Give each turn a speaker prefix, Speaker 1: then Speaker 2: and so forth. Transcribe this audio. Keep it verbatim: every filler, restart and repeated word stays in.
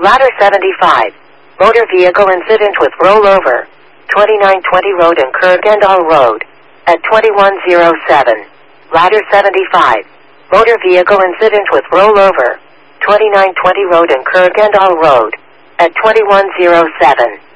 Speaker 1: Ladder seventy-five. Motor vehicle incident with rollover. twenty-nine twenty Road and Kurgandal Road. At twenty-one oh seven. Ladder seventy-five. Motor vehicle incident with rollover. twenty-nine twenty Road and Kurgandal Road. At twenty-one oh seven.